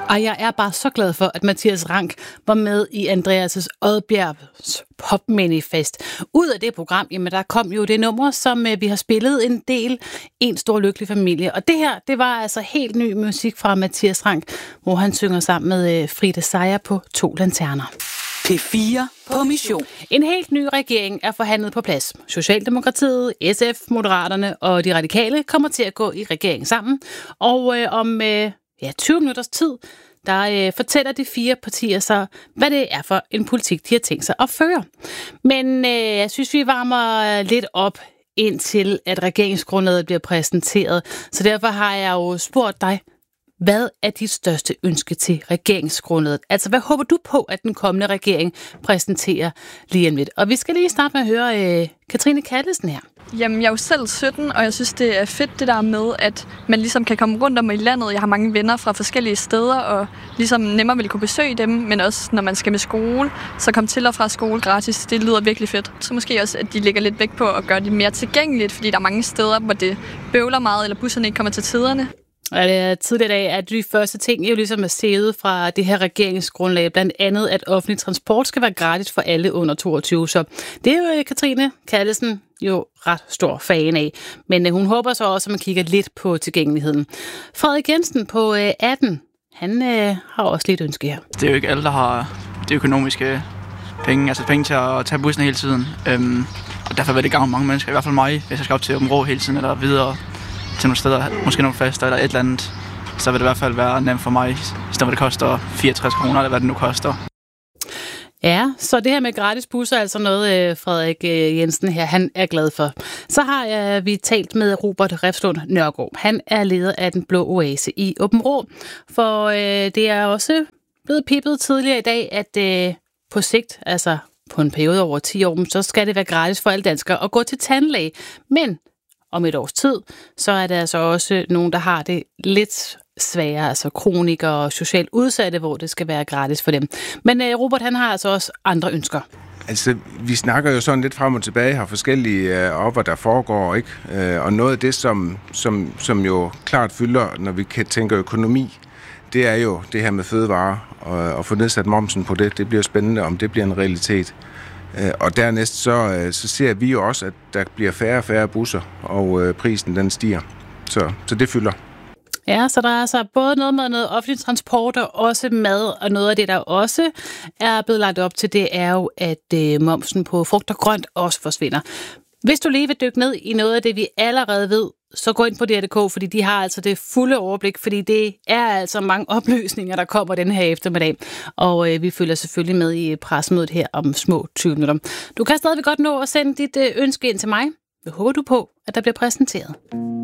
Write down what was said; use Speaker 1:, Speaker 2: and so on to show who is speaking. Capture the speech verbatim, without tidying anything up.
Speaker 1: Og jeg er bare så glad for, at Mathias Rank var med i Andreas' Odbjergs popmanifest. Ud af det program, jamen der kom jo det nummer, som vi har spillet en del, En stor lykkelig familie. Og det her, det var altså helt ny musik fra Mathias Rank, hvor han synger sammen med Frida Seier på To Lanterner.
Speaker 2: P fire på mission.
Speaker 1: En helt ny regering er forhandlet på plads. Socialdemokratiet, S F, Moderaterne og de radikale kommer til at gå i regering sammen. Og øh, om øh, ja, tyve minutters tid, der øh, fortæller de fire partier så, hvad det er for en politik, de har tænkt sig at føre. Men øh, jeg synes, vi varmer lidt op indtil, at regeringsgrundlaget bliver præsenteret. Så derfor har jeg jo spurgt dig, hvad er dit største ønske til regeringsgrundlaget? Altså, hvad håber du på, at den kommende regering præsenterer lige om lidt? Og vi skal lige starte med at høre øh, Katrine Callesen her.
Speaker 3: Jamen, jeg er jo selv sytten, og jeg synes, det er fedt det der med, at man ligesom kan komme rundt om i landet. Jeg har mange venner fra forskellige steder, og ligesom nemmere vil kunne besøge dem, men også når man skal med skole, så komme til og fra skole gratis. Det lyder virkelig fedt. Så måske også, at de lægger lidt vægt på at gøre det mere tilgængeligt, fordi der er mange steder, hvor det bøvler meget, eller busserne ikke kommer til tiderne.
Speaker 1: Og det er tidligere dag, at de første ting jo ligesom er sædet fra det her regeringsgrundlag, blandt andet, at offentlig transport skal være gratis for alle under toogtyve. Så det er jo Katrine Callesen jo ret stor fan af. Men hun håber så også, at man kigger lidt på tilgængeligheden. Frederik Jensen på atten, han øh, har også lidt ønske her.
Speaker 4: Det er jo ikke alle, der har de økonomiske penge, altså penge til at tage bussen hele tiden. Øhm, og derfor vil det gavne mange mennesker, i hvert fald mig, hvis jeg skal op til Aabenraa hele tiden eller videre til nogle steder, måske nogle fester eller et eller andet, så vil det i hvert fald være nemt for mig, i stedet for det koster fireogtres kroner, eller hvad det nu koster.
Speaker 1: Ja, så det her med gratis busser er altså noget, Frederik Jensen her, han er glad for. Så har jeg, vi talt med Robert Refslund Nørgaard. Han er leder af Den Blå Oase i Aabenraa, for øh, det er også blevet pippet tidligere i dag, at øh, på sigt, altså på en periode over ti år, så skal det være gratis for alle danskere at gå til tandlæge. Men om et års tid, så er der altså også nogen, der har det lidt sværere, altså kronikere og socialt udsatte, hvor det skal være gratis for dem. Men uh, Robert, han har altså også andre ønsker.
Speaker 5: Altså, vi snakker jo sådan lidt frem og tilbage, har forskellige uh, op, hvad der foregår, ikke? Uh, og noget af det, som, som, som jo klart fylder, når vi kan tænke økonomi, det er jo det her med fødevarer, og, og få nedsat momsen på det. Det bliver spændende, om det bliver en realitet. Og dernæst så, så ser vi jo også, at der bliver færre og færre busser, og øh, prisen den stiger. Så, så det fylder.
Speaker 1: Ja, så der er altså både noget med noget offentlig transport og også mad, og noget af det, der også er blevet lagt op til, det er jo, at øh, momsen på frugt og grønt også forsvinder. Hvis du lige vil dykke ned i noget af det, vi allerede ved, så gå ind på D R punktum d k, fordi de har altså det fulde overblik, fordi det er altså mange opløsninger, der kommer den her eftermiddag. Og øh, vi følger selvfølgelig med i pressemødet her om små tyve minutter. Du kan stadigvæk godt nå at sende dit øh, ønske ind til mig. Hvad håber du på, at der bliver præsenteret?